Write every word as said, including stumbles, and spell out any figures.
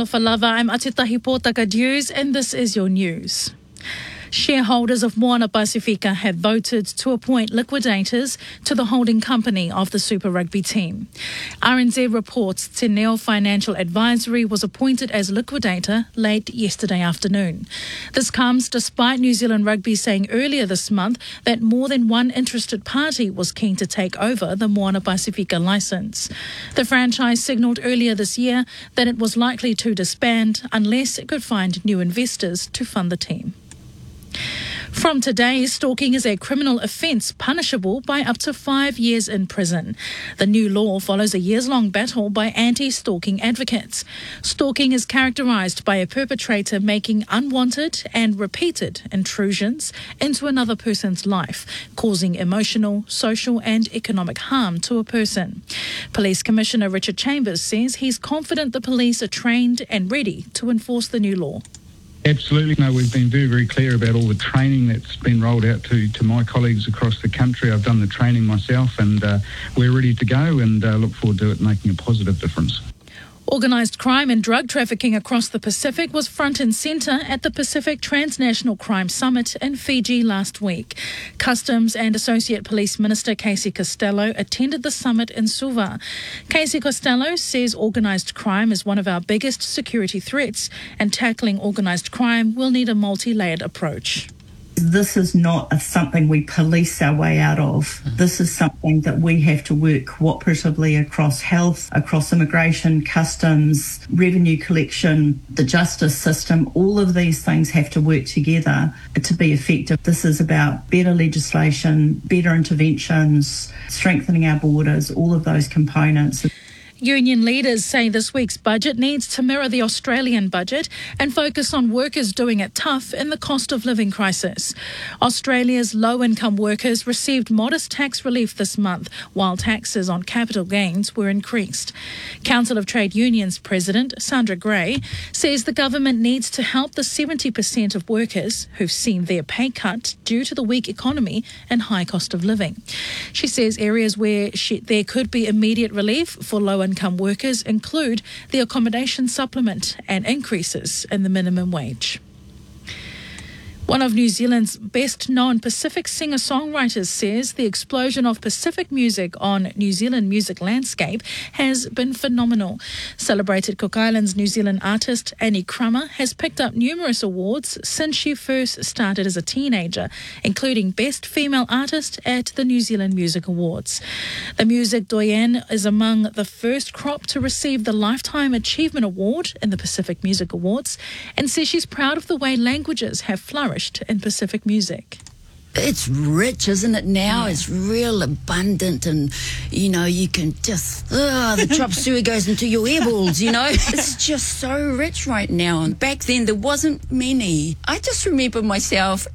Alofa lava, I'm Atitahi Pōtaka Dews, and this is your news. Shareholders of Moana Pasifika have voted to appoint liquidators to the holding company of the Super Rugby team. R N Z reports Te Neo Financial Advisory was appointed as liquidator late yesterday afternoon. This comes despite New Zealand Rugby saying earlier this month that more than one interested party was keen to take over the Moana Pasifika licence. The franchise signalled earlier this year that it was likely to disband unless it could find new investors to fund the team. From today, stalking is a criminal offence punishable by up to five years in prison. The new law follows a years-long battle by anti-stalking advocates. Stalking is characterised by a perpetrator making unwanted and repeated intrusions into another person's life, causing emotional, social and economic harm to a person. Police Commissioner Richard Chambers says he's confident the police are trained and ready to enforce the new law. Absolutely. No, we've been very, very clear about all the training that's been rolled out to, to my colleagues across the country. I've done the training myself and uh, we're ready to go and uh, look forward to it making a positive difference. Organised crime and drug trafficking across the Pacific was front and centre at the Pacific Transnational Crime Summit in Fiji last week. Customs and Associate Police Minister Casey Costello attended the summit in Suva. Casey Costello says organised crime is one of our biggest security threats and tackling organised crime will need a multi-layered approach. This is not a, something we police our way out of. This is something that we have to work cooperatively across health, across immigration, customs, revenue collection, the justice system. All of these things have to work together to be effective. This is about better legislation, better interventions, strengthening our borders, all of those components. Union leaders say this week's budget needs to mirror the Australian budget and focus on workers doing it tough in the cost of living crisis. Australia's low-income workers received modest tax relief this month, while taxes on capital gains were increased. Council of Trade Unions President Sandra Gray says the government needs to help the seventy percent of workers who've seen their pay cut due to the weak economy and high cost of living. She says areas where she, there could be immediate relief for low income workers include the accommodation supplement and increases in the minimum wage. One of New Zealand's best-known Pacific singer-songwriters says the explosion of Pacific music on New Zealand music landscape has been phenomenal. Celebrated Cook Islands New Zealand artist Annie Crummer has picked up numerous awards since she first started as a teenager, including Best Female Artist at the New Zealand Music Awards. The music doyenne is among the first crop to receive the Lifetime Achievement Award in the Pacific Music Awards and says she's proud of the way languages have flourished in Pacific music. It's rich, isn't it now? Yeah. It's real abundant and, you know, you can just, uh, the chop suey goes into your earballs, you know? It's just so rich right now. And back then there wasn't many. I just remember myself